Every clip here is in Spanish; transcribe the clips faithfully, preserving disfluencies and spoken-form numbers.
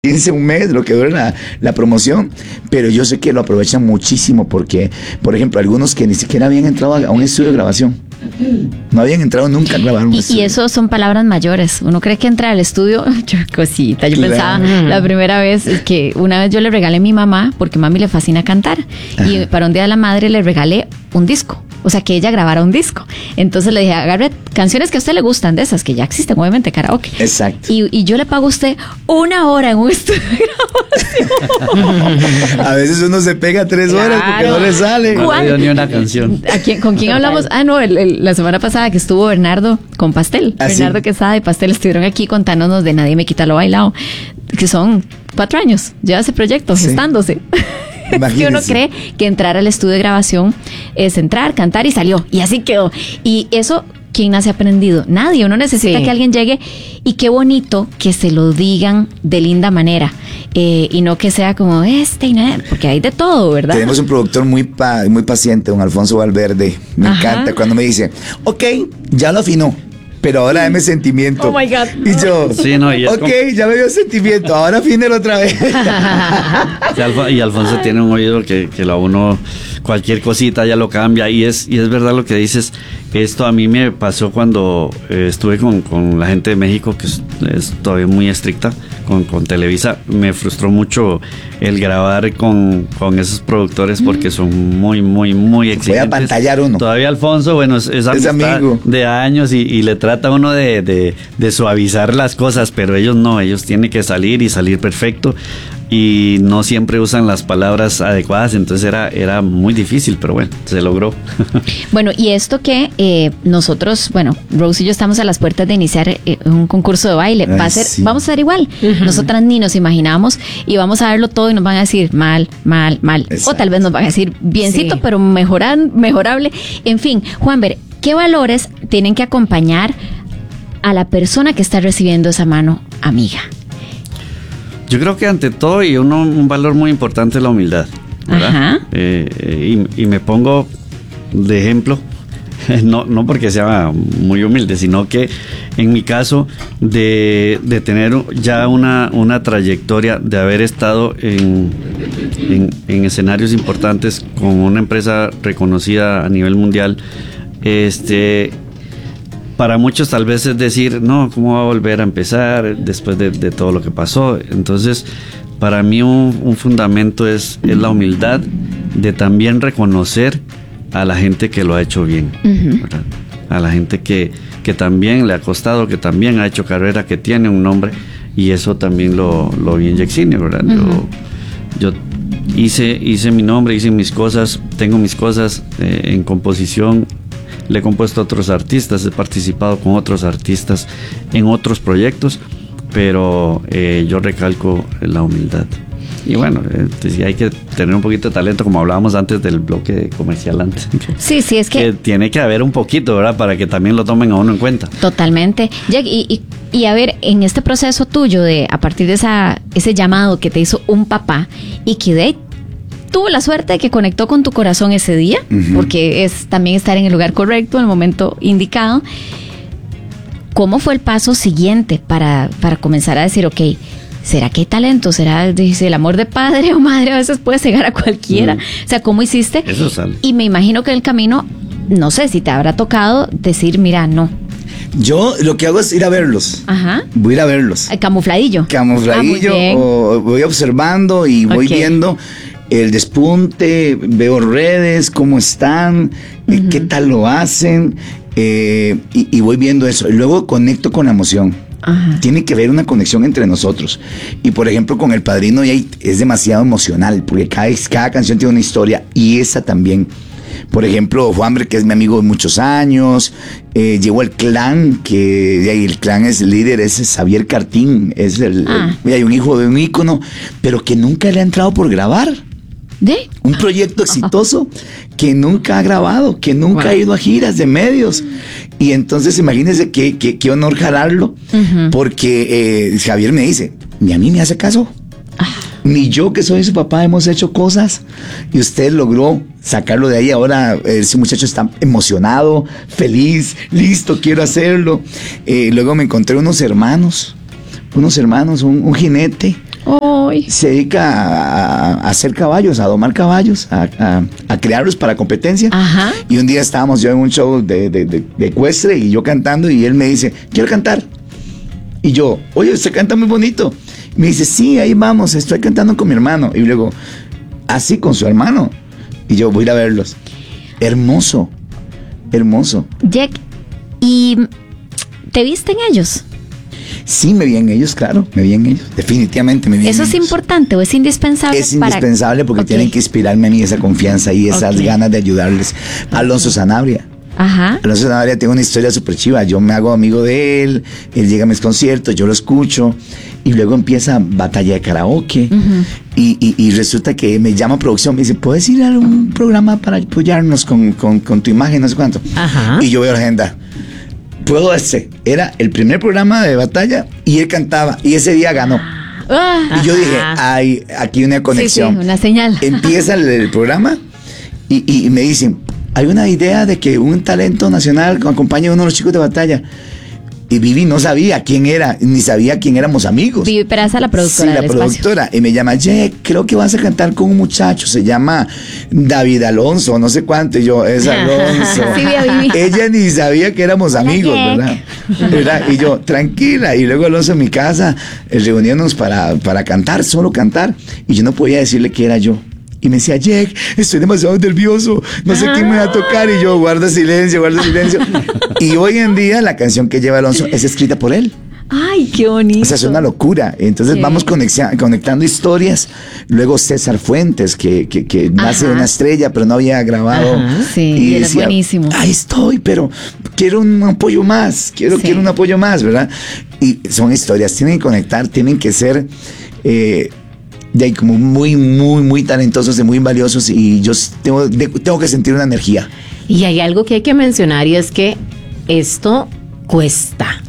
quince, un mes, lo que dure la, la promoción, pero yo sé que lo aprovechan muchísimo porque, por ejemplo, algunos que ni siquiera habían entrado a un estudio de grabación, no habían entrado nunca a grabar un y, estudio. Y eso son palabras mayores. Uno cree que entrar al estudio, yo cosita, yo Claro. pensaba la primera vez que una vez yo le regalé a mi mamá, porque a mami le fascina cantar, Ajá. y para un día de la madre le regalé un disco. O sea, que ella grabara un disco. Entonces le dije, agarre canciones que a usted le gustan, de esas que ya existen, obviamente, karaoke. Exacto. Y, y yo le pago a usted una hora en un estudio de grabación. A veces uno se pega tres horas porque no le sale. No le dio ni una canción. ¿A quién, ¿Con quién hablamos? Ah, no, el, el, la semana pasada que estuvo Bernardo con Pastel. ¿Ah, Bernardo sí? Quesada y Pastel estuvieron aquí contándonos de Nadie me quita lo bailado, que son cuatro años, lleva ese proyecto, Sí. gestándose. Es que uno Imagínense. cree que entrar al estudio de grabación es entrar, cantar y salió. Y así quedó. Y eso, ¿quién nace aprendido? Nadie. Uno necesita Sí. que alguien llegue y qué bonito que se lo digan de linda manera. Eh, y no que sea como este y nada, porque hay de todo, ¿verdad? Tenemos un productor muy pa- muy paciente, don Alfonso Valverde. Me Ajá. encanta cuando me dice, ok, ya lo afinó, pero ahora dame sentimiento. Oh my God. Y yo, Sí, no, y es ok, como- ya me dio sentimiento, ahora afínelo otra vez. Sí, Alfo- y Alfonso tiene un oído que, que lo a uno, cualquier cosita ya lo cambia. Y es, y es verdad lo que dices. Esto a mí me pasó cuando eh, estuve con, con la gente de México, que es, es todavía muy estricta, con, con Televisa. Me frustró mucho el grabar con, con esos productores porque son muy, muy, muy Voy a exigentes. pantallar uno. Todavía Alfonso, bueno, es, es amistad amigo. de años y, y le trata uno de, de, de suavizar las cosas, pero ellos no, ellos tienen que salir y salir perfecto. Y no siempre usan las palabras adecuadas, entonces era, era muy difícil, pero bueno, se logró. Bueno, y esto que eh, nosotros, bueno, Rose y yo estamos a las puertas de iniciar eh, un concurso de baile. Ay, Va a ser, sí. vamos a ser igual. Nosotras ni nos imaginábamos y vamos a verlo todo y nos van a decir mal, mal, mal. Exacto. O tal vez nos van a decir biencito, Sí. pero mejorar, mejorable. En fin, Juanber, ¿qué valores tienen que acompañar a la persona que está recibiendo esa mano amiga? Yo creo que ante todo y uno, un valor muy importante es la humildad, ¿verdad? Ajá. Eh, eh, y, y me pongo de ejemplo, no, no porque sea muy humilde, sino que en mi caso de, de tener ya una, una trayectoria, de haber estado en, en, en escenarios importantes con una empresa reconocida a nivel mundial, este... Para muchos tal vez es decir, no, ¿cómo va a volver a empezar después de, de todo lo que pasó? Entonces, para mí un, un fundamento es, es la humildad de también reconocer a la gente que lo ha hecho bien, Ujú. ¿verdad? A la gente que, que también le ha costado, que también ha hecho carrera, que tiene un nombre, y eso también lo, lo vi en Yexine, ¿verdad? Ujú. Yo, yo hice, hice mi nombre, hice mis cosas, tengo mis cosas eh, en composición. Le he compuesto a otros artistas, he participado con otros artistas en otros proyectos, pero eh, yo recalco la humildad. Y bueno, eh, pues, sí hay que tener un poquito de talento, como hablábamos antes del bloque comercial antes. Sí, sí, es que... Que tiene que haber un poquito, ¿verdad? Para que también lo tomen a uno en cuenta. Totalmente. Jack, y, y, y a ver, en este proceso tuyo de a partir de esa ese llamado que te hizo un papá y que de ahí tuvo la suerte de que conectó con tu corazón ese día, Ujú. porque es también estar en el lugar correcto, en el momento indicado. ¿Cómo fue el paso siguiente para, para comenzar a decir, ok, ¿será que hay talento? ¿Será, dice, el amor de padre o madre a veces puede cegar a cualquiera? Mm. O sea, ¿cómo hiciste? Eso sale. Y me imagino que en el camino, no sé si te habrá tocado decir, mira, no. Yo lo que hago es ir a verlos. Ajá. Voy a ir a verlos. El camufladillo. Camufladillo, Ah, muy bien. o voy observando y voy Ok. viendo el despunte, veo redes, cómo están, eh, Ujú. qué tal lo hacen, eh, y, y voy viendo eso. Y luego conecto con la emoción. Ajá. Tiene que haber una conexión entre nosotros. Y por ejemplo, con El Padrino ya hay- es demasiado emocional, porque cada, cada canción tiene una historia, y esa también. Por ejemplo, Juanber, que es mi amigo de muchos años, eh, llegó el clan, que de ahí el clan es el líder, es Xavier Cartín, es el, Ah. el- hay un hijo de un ícono, pero que nunca le ha entrado por grabar. ¿De? Un proyecto exitoso que nunca ha grabado, que nunca Wow. ha ido a giras de medios. Y entonces imagínense qué, qué, qué honor jalarlo, Ujú. porque eh, Javier me dice, ni a mí me hace caso. Ah. Ni yo que soy su papá hemos hecho cosas y usted logró sacarlo de ahí. Ahora ese muchacho está emocionado, feliz, listo, quiero hacerlo. Eh, luego me encontré unos hermanos, unos hermanos, un, un jinete hoy? Se dedica a, a hacer caballos, a domar caballos, a, a, a crearlos para competencia. Ajá. Y un día estábamos yo en un show de, de, de, de ecuestre y yo cantando y él me dice, quiero cantar. Y yo, oye, usted canta muy bonito. Y me dice, sí, ahí vamos, estoy cantando con mi hermano. Y luego, así con su hermano. Y yo, voy a ir a verlos. Hermoso, hermoso. Jack, ¿y te viste en ellos? Sí, me vi en ellos, claro, me vi en ellos. Definitivamente me vi en ellos. ¿Eso es importante o es indispensable? Es indispensable para... porque okay. tienen que inspirarme a mí esa confianza y esas okay. ganas de ayudarles. Alonso okay. Sanabria. Ajá. Alonso Sanabria tiene una historia súper chiva. Yo me hago amigo de él, él llega a mis conciertos, yo lo escucho y luego empieza Batalla de Karaoke. Uh-huh. y, y, y resulta que me llama producción, me dice, ¿puedes ir a un programa para apoyarnos con, con, con tu imagen, no sé cuánto? Ajá. Y yo veo la agenda. Puedo ese. Era el primer programa de Batalla y él cantaba y ese día ganó. Ah, y yo dije, hay aquí una conexión. Sí, sí, una señal. Empieza el, el programa y, y me dicen, hay una idea de que un talento nacional acompañe a uno de los chicos de Batalla. Y Vivi no sabía quién era, ni sabía quién éramos amigos. Vivi Peraza, la productora. Sí, la productora. Y me llama, Jack, creo que vas a cantar con un muchacho, se llama David Alonso, no sé cuánto. Y yo, es Alonso. Sí, Vivi. Ella ni sabía que éramos amigos, ¿verdad? ¿verdad? Y yo, tranquila. Y luego Alonso en mi casa, eh, reuniéndonos para, para cantar, solo cantar. Y yo no podía decirle que era yo. Y me decía, Jack, estoy demasiado nervioso, no sé ah. quién me va a tocar. Y yo, guarda silencio, guarda silencio. Y hoy en día la canción que lleva Alonso es escrita por él. Ay, qué bonito. O sea, es una locura. Entonces sí. vamos conexia- conectando historias. Luego César Fuentes, que, que, que nace de una estrella, pero no había grabado. Ajá, sí, y era decía, buenísimo. Ahí estoy, pero quiero un apoyo más. Quiero, sí. quiero un apoyo más, ¿verdad? Y son historias, tienen que conectar, tienen que ser... Eh, de ahí como muy, muy, muy talentosos y muy valiosos y yo tengo, de, tengo que sentir una energía. Y hay algo que hay que mencionar y es que esto cuesta.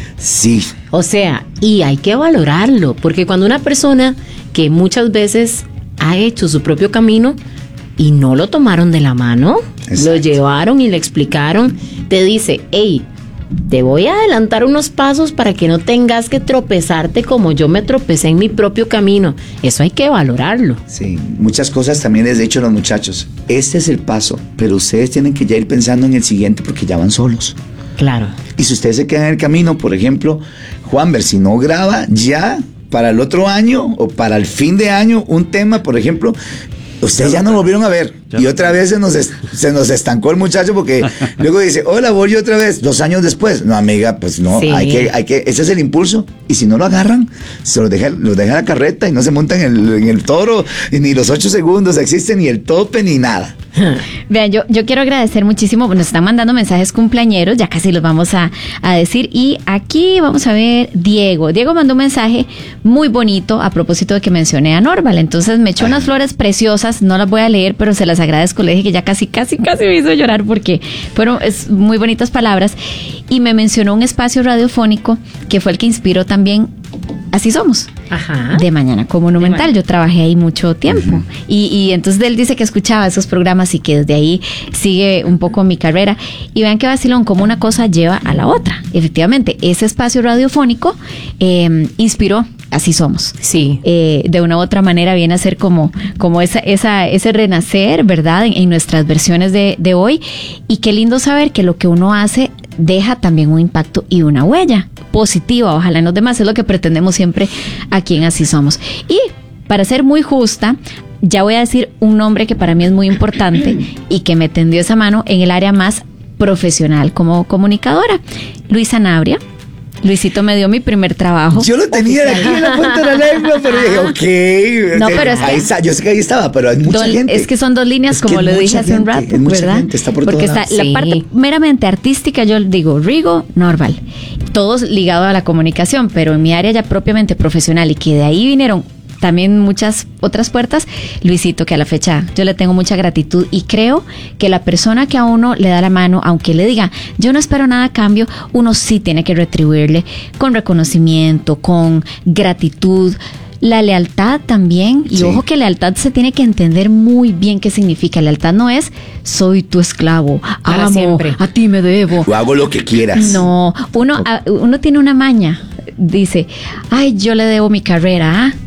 Sí. O sea, y hay que valorarlo, porque cuando una persona que muchas veces ha hecho su propio camino y no lo tomaron de la mano, exacto. lo llevaron y le explicaron, te dice, hey, te voy a adelantar unos pasos para que no tengas que tropezarte como yo me tropecé en mi propio camino. Eso hay que valorarlo. Sí, muchas cosas también les he dicho a los muchachos. Este es el paso, pero ustedes tienen que ya ir pensando en el siguiente porque ya van solos. Claro. Y si ustedes se quedan en el camino, por ejemplo, Juanver, si no graba ya para el otro año o para el fin de año un tema, por ejemplo... Ustedes ya no lo volvieron a ver. Y otra vez se nos, es, se nos estancó el muchacho porque luego dice, hola, voy yo otra vez, dos años después. No, amiga, pues no, sí. hay que, hay que, ese es el impulso. Y si no lo agarran, se los deja, los deja la carreta y no se montan en el, en el toro, y ni los ocho segundos existen, ni el tope, ni nada. Vean, yo, yo quiero agradecer muchísimo, nos están mandando mensajes cumpleañeros, ya casi los vamos a, a decir, y aquí vamos a ver Diego, Diego mandó un mensaje muy bonito a propósito de que mencioné a Norval, entonces me echó unas flores preciosas, no las voy a leer, pero se las agradezco, le dije que ya casi, casi, casi me hizo llorar porque fueron es, muy bonitas palabras, y me mencionó un espacio radiofónico que fue el que inspiró también Así Somos. Ajá. De Mañana con Monumental. Yo trabajé ahí mucho tiempo. Uh-huh. Y, y entonces él dice que escuchaba esos programas y que desde ahí sigue un poco mi carrera. Y vean que vacilón, como una cosa lleva a la otra. Efectivamente, ese espacio radiofónico eh, inspiró Así Somos. Sí. Eh, de una u otra manera viene a ser como, como esa, esa, ese renacer, ¿verdad? En, en nuestras versiones de, de hoy. Y qué lindo saber que lo que uno hace deja también un impacto y una huella positiva, ojalá en los demás, es lo que pretendemos siempre aquí en Así Somos. Y para ser muy justa, ya voy a decir un nombre que para mí es muy importante y que me tendió esa mano en el área más profesional como comunicadora, Luis Sanabria. Luisito me dio mi primer trabajo. Yo lo tenía de aquí en la punta de la lengua, pero dije, ok. No, pero es ahí que, está, yo sé que ahí estaba, pero hay mucha do, gente. Es que son dos líneas, es como lo dije hace gente, un rato, es mucha ¿verdad? Gente, está por Porque está lados. la Sí. parte meramente artística, yo digo Rigo, Norval, todos ligados a la comunicación, pero en mi área ya propiamente profesional y que de ahí vinieron también muchas otras puertas, Luisito, que a la fecha yo le tengo mucha gratitud y creo que la persona que a uno le da la mano, aunque le diga yo no espero nada a cambio, uno sí tiene que retribuirle con reconocimiento, con gratitud, la lealtad también, y sí. Ojo que lealtad se tiene que entender muy bien qué significa. Lealtad no es soy tu esclavo, para amo, siempre, a ti me debo, o hago lo que quieras. No, uno, a, uno tiene una maña, dice, ay, yo le debo mi carrera, ¿ah?